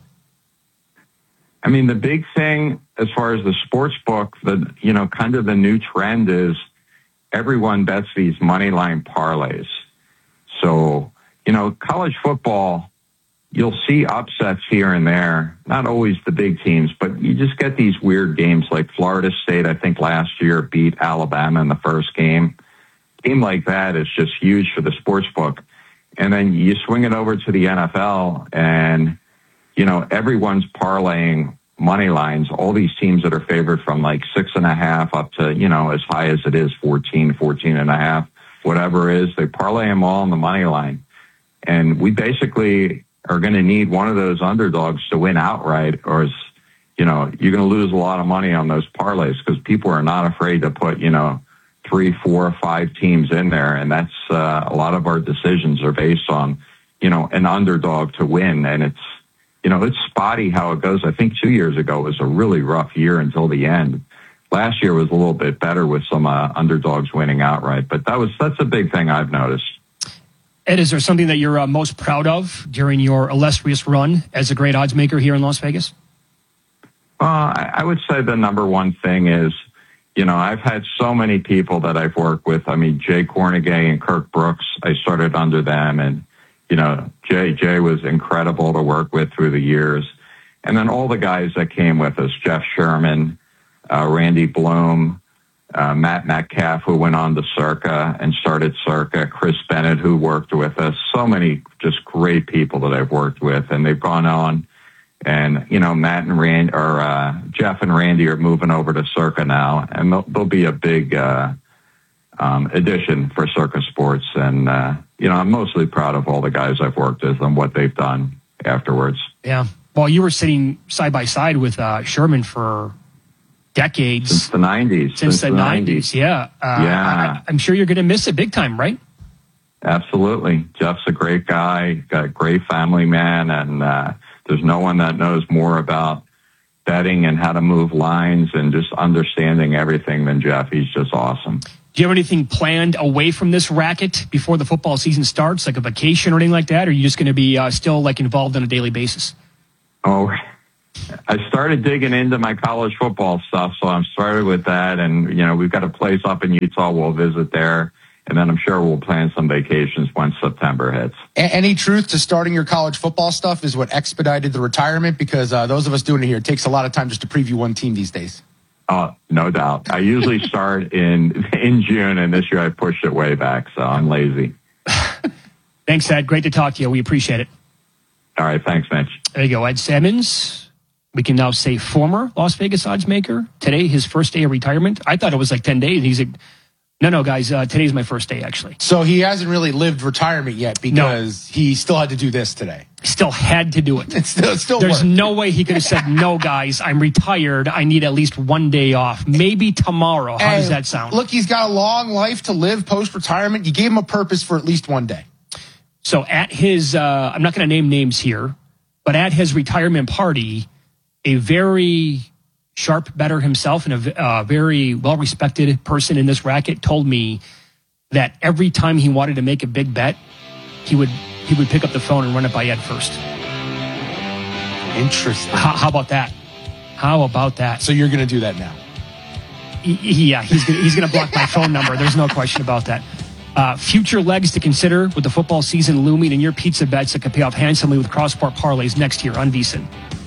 I mean, the big thing as far as the sports book, kind of the new trend is everyone bets these money line parlays. So, college football, you'll see upsets here and there, not always the big teams, but you just get these weird games like Florida State, I think last year beat Alabama in the first game. A game like that is just huge for the sports book. And then you swing it over to the NFL and, everyone's parlaying money lines, all these teams that are favored from like 6.5 up to, as high as it is 14.5, whatever it is, they parlay them all on the money line. And we basically are going to need one of those underdogs to win outright, or you're going to lose a lot of money on those parlays because people are not afraid to put, 3, 4, 5 teams in there. And that's a lot of our decisions are based on, an underdog to win. And it's spotty how it goes. I think 2 years ago it was a really rough year until the end. Last year was a little bit better with some underdogs winning outright, but that's a big thing I've noticed. Ed, is there something that you're most proud of during your illustrious run as a great odds maker here in Las Vegas? I would say the number one thing is, I've had so many people that I've worked with. I mean, Jay Kornegay and Kirk Brooks, I started under them. And, Jay was incredible to work with through the years. And then all the guys that came with us, Jeff Sherman, Randy Bloom, Matt Metcalf, who went on to Circa and started Circa, Chris Bennett, who worked with us. So many just great people that I've worked with, and they've gone on. And, Matt and Randy, or Jeff and Randy are moving over to Circa now, and they'll be a big addition for Circa Sports. And, I'm mostly proud of all the guys I've worked with and what they've done afterwards. Yeah. Well, you were sitting side by side with Sherman for decades. Since the 90s. Since the 90s, yeah. I'm sure you're going to miss it big time, right? Absolutely. Jeff's a great guy, got a great family man, and there's no one that knows more about betting and how to move lines and just understanding everything than Jeff. He's just awesome. Do you have anything planned away from this racket before the football season starts, like a vacation or anything like that? Or are you just going to be still like involved on a daily basis? Oh, I started digging into my college football stuff, so I'm started with that. And, we've got a place up in Utah. We'll visit there. And then I'm sure we'll plan some vacations once September hits. Any truth to starting your college football stuff is what expedited the retirement? Because those of us doing it here, it takes a lot of time just to preview one team these days. No doubt. I usually start in June, and this year I pushed it way back, so I'm lazy. Thanks, Ed. Great to talk to you. We appreciate it. All right. Thanks, Mitch. There you go. Ed Simmons. We can now say former Las Vegas odds maker. Today, his first day of retirement. I thought it was like 10 days. He's like, no, guys, today's my first day, actually. So he hasn't really lived retirement yet because he still had to do this today. Still had to do it. It's still There's worked. no way he could have said, no, guys, I'm retired. I need at least one day off. Maybe tomorrow. How does that sound? Look, he's got a long life to live post-retirement. You gave him a purpose for at least one day. So at his, I'm not going to name names here, but at his retirement party, a very sharp bettor himself and a very well-respected person in this racket told me that every time he wanted to make a big bet, he would pick up the phone and run it by Ed first. Interesting. How about that? How about that? So you're going to do that now? Yeah, he's going to block my phone number. There's no question about that. Future legs to consider with the football season looming and your pizza bets that could pay off handsomely with cross-sport parlays next year on VSiN.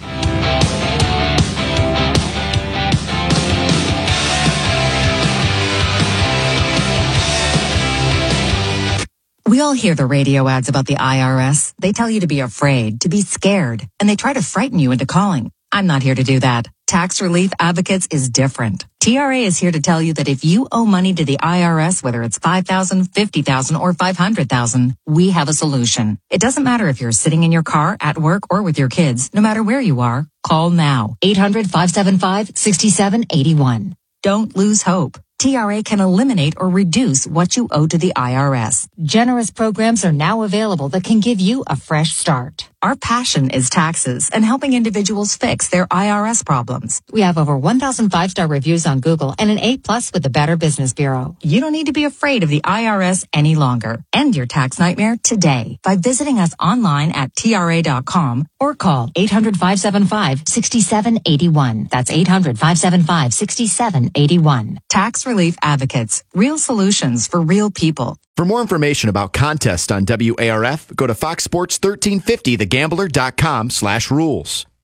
We all hear the radio ads about the IRS. They tell you to be afraid, to be scared, and they try to frighten you into calling. I'm not here to do that. Tax Relief Advocates is different. TRA is here to tell you that if you owe money to the IRS, whether it's $5,000, $50,000, or $500,000, we have a solution. It doesn't matter if you're sitting in your car, at work, or with your kids. No matter where you are, call now. 800-575-6781. Don't lose hope. TRA can eliminate or reduce what you owe to the IRS. Generous programs are now available that can give you a fresh start. Our passion is taxes and helping individuals fix their IRS problems. We have over 1,000 5-star reviews on Google and an A+ with the Better Business Bureau. You don't need to be afraid of the IRS any longer. End your tax nightmare today by visiting us online at TRA.com or call 800-575-6781. That's 800-575-6781. Tax Relief Advocates. Real solutions for real people. For more information about contests on WARF, go to Fox Sports 1350, thegambler.com/rules.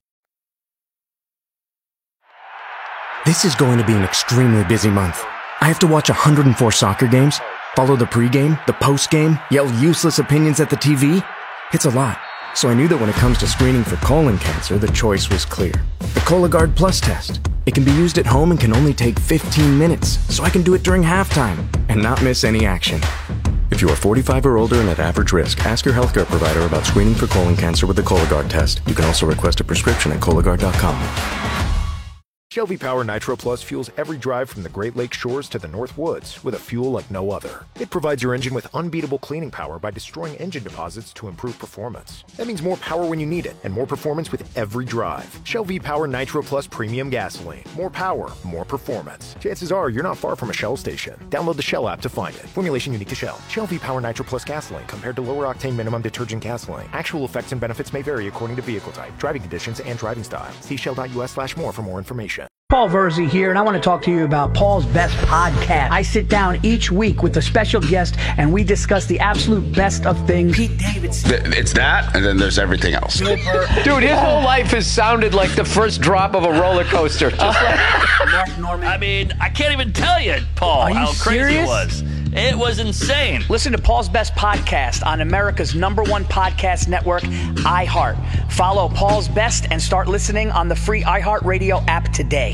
This is going to be an extremely busy month. I have to watch 104 soccer games, follow the pregame, the postgame, yell useless opinions at the TV. It's a lot. So I knew that when it comes to screening for colon cancer, the choice was clear. The Cologuard Plus test. It can be used at home and can only take 15 minutes, so I can do it during halftime and not miss any action. If you are 45 or older and at average risk, ask your healthcare provider about screening for colon cancer with the Cologuard test. You can also request a prescription at Cologuard.com. Shell V-Power Nitro Plus fuels every drive from the Great Lakes shores to the North Woods with a fuel like no other. It provides your engine with unbeatable cleaning power by destroying engine deposits to improve performance. That means more power when you need it and more performance with every drive. Shell V-Power Nitro Plus Premium Gasoline. More power, more performance. Chances are you're not far from a Shell station. Download the Shell app to find it. Formulation unique to Shell. Shell V-Power Nitro Plus Gasoline compared to lower octane minimum detergent gasoline. Actual effects and benefits may vary according to vehicle type, driving conditions, and driving style. See shell.us/more for more information. Paul Verzi here, and I want to talk to you about Paul's Best Podcast. I sit down each week with a special guest, and we discuss the absolute best of things. Pete Davidson. It's that, and then there's everything else. Dude, his whole life has sounded like the first drop of a roller coaster. Just like Mark Norman. I mean, I can't even tell you, Paul, how crazy it was. It was insane. Listen to Paul's Best Podcast on America's #1 podcast network, iHeart. Follow Paul's Best and start listening on the free iHeartRadio app today.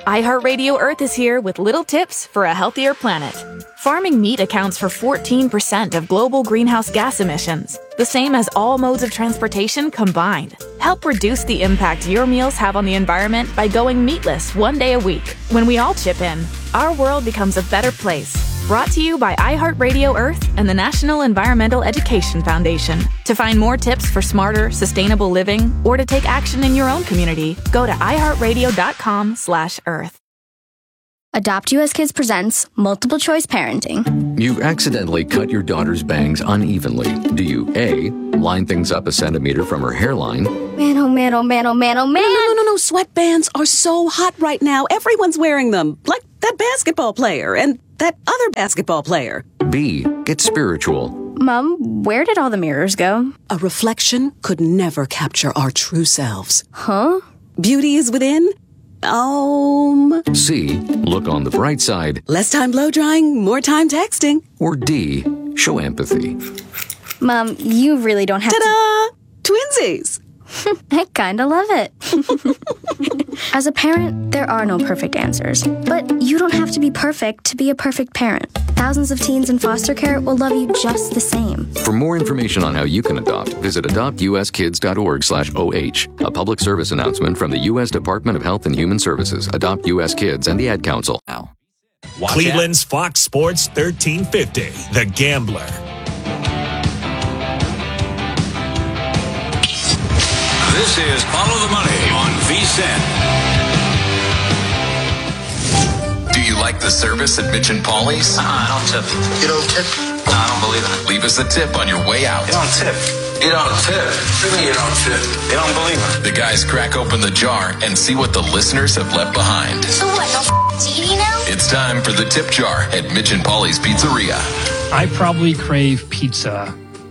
iHeartRadio Earth is here with little tips for a healthier planet. Farming meat accounts for 14% of global greenhouse gas emissions, the same as all modes of transportation combined. Help reduce the impact your meals have on the environment by going meatless one day a week. When we all chip in, our world becomes a better place. Brought to you by iHeartRadio Earth and the National Environmental Education Foundation. To find more tips for smarter, sustainable living, or to take action in your own community, go to iHeartRadio.com/Earth. Adopt US Kids presents Multiple Choice Parenting. You accidentally cut your daughter's bangs unevenly. Do you A, line things up a centimeter from her hairline? Man, oh man, oh man, oh man, oh man. No. Sweatbands are so hot right now. Everyone's wearing them. Like that basketball player and that other basketball player. B, get spiritual. Mom, where did all the mirrors go? A reflection could never capture our true selves. Huh? Beauty is within. C, look on the bright side. Less time blow drying, more time texting. Or D, show empathy. Mom, you really don't have Ta-da! Twinsies! I kinda love it. As a parent, there are no perfect answers. But you don't have to be perfect to be a perfect parent. Thousands of teens in foster care will love you just the same. For more information on how you can adopt, visit adoptuskids.org/OH. A public service announcement from the U.S. Department of Health and Human Services, Adopt U.S. Kids, and the Ad Council. Cleveland's Fox Sports 1350, The Gambler. This is Follow the Money on VSiN. Do you like the service at Mitch and Paulie's? I don't tip. You don't tip? No, I don't believe in it. Leave us a tip on your way out. You don't tip. You don't tip. What do you mean you don't tip? You don't believe it. The guys crack open the jar and see what the listeners have left behind. So what, no TV now? It's time for the tip jar at Mitch and Paulie's Pizzeria. I probably crave pizza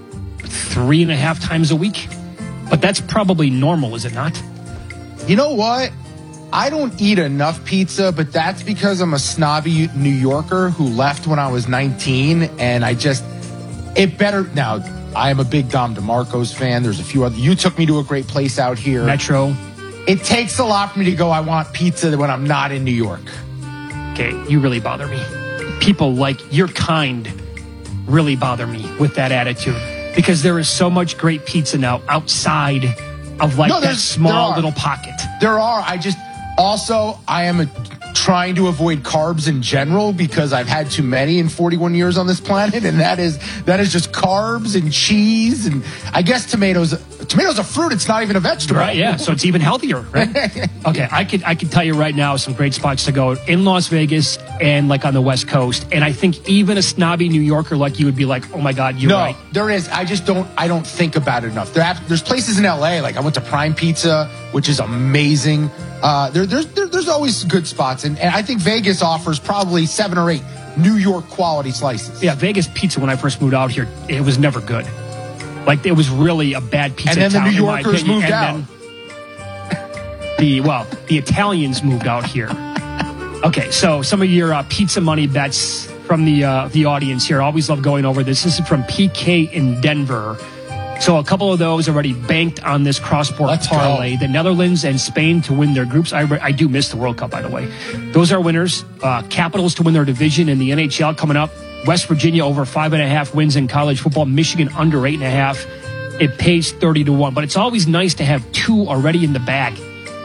3.5 times a week. But that's probably normal, is it not? You know what? I don't eat enough pizza, but that's because I'm a snobby New Yorker who left when I was 19, and now, I am a big Dom DeMarco's fan. There's a few other. You took me to a great place out here. Metro. It takes a lot for me to go, I want pizza when I'm not in New York. Okay, you really bother me. People like your kind really bother me with that attitude. Because there is so much great pizza now outside of that small little pocket. There are. I am trying to avoid carbs in general because I've had too many in 41 years on this planet. And that is just carbs and cheese. And I guess tomatoes a fruit. It's not even a vegetable. Right, yeah. So it's even healthier, right? Okay, I could tell you right now some great spots to go in Las Vegas and on the West Coast. And I think even a snobby New Yorker like you would be like, oh my God, you're right. No, there is. I don't think about it enough. There's places in LA, I went to Prime Pizza, which is amazing. There's always good spots. And I think Vegas offers probably 7 or 8 New York quality slices. Yeah, Vegas pizza when I first moved out here, it was never good. It was really a bad pizza and then town, the New Yorkers moved out. The Italians moved out here. Okay, so some of your pizza money bets from the audience here. I always love going over this. This is from PK in Denver. So a couple of those already banked on this cross-sport parlay. Go. The Netherlands and Spain to win their groups. I do miss the World Cup, by the way. Those are winners. Capitals to win their division in the NHL coming up. West Virginia over 5.5 wins in college football. Michigan under 8.5. It pays 30-1. But it's always nice to have 2 already in the bag.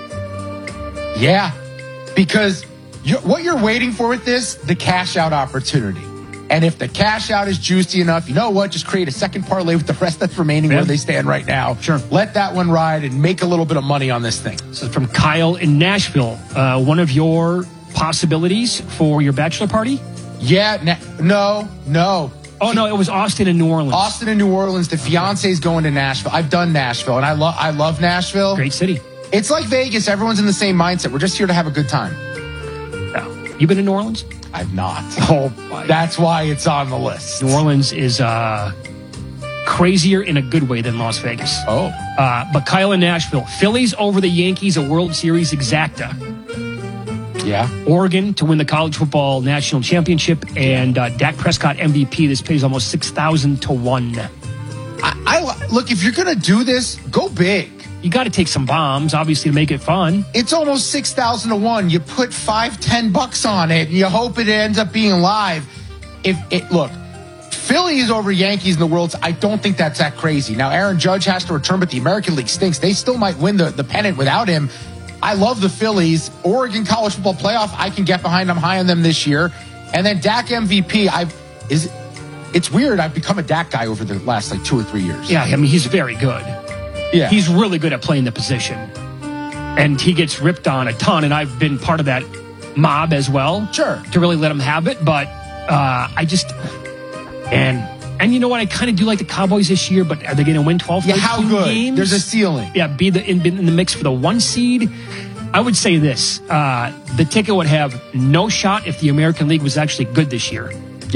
Yeah, because what you're waiting for with this, the cash out opportunity. And if the cash out is juicy enough, you know what? Just create a second parlay with the rest that's remaining where they stand right now. Sure. Let that one ride and make a little bit of money on this thing. So from Kyle in Nashville, one of your possibilities for your bachelor party? Yeah, no. Oh, no, it was Austin and New Orleans. Austin and New Orleans. The fiance's going to Nashville. I've done Nashville, and I love Nashville. Great city. It's like Vegas. Everyone's in the same mindset. We're just here to have a good time. Yeah. You been to New Orleans? I've not. Oh, that's why it's on the list. New Orleans is crazier in a good way than Las Vegas. Oh. But Kyle in Nashville. Phillies over the Yankees, a World Series exacta. Yeah. Oregon to win the college football national championship, and Dak Prescott MVP. This pays almost 6,000 to 1. Look, if you're going to do this, go big. you got to take some bombs, obviously, to make it fun. It's almost 6,000 to 1. You put $5-10 on it, and you hope it ends up being live. Look, Phillies over Yankees in the Worlds, I don't think that's that crazy. Now, Aaron Judge has to return, but the American League stinks. They still might win the pennant without him. I love the Phillies. Oregon College Football Playoff, I can get behind. I'm high on them this year. And then Dak MVP, it's weird. I've become a Dak guy over the last 2 or 3 years. Yeah, I mean, he's very good. Yeah. He's really good at playing the position. And he gets ripped on a ton, and I've been part of that mob as well. Sure. To really let him have it, but I just... And you know what? I kind of do like the Cowboys this year, but are they going to win 12, 13 how good? games? There's a ceiling. Yeah, be in the mix for the 1 seed. I would say this. The ticket would have no shot if the American League was actually good this year.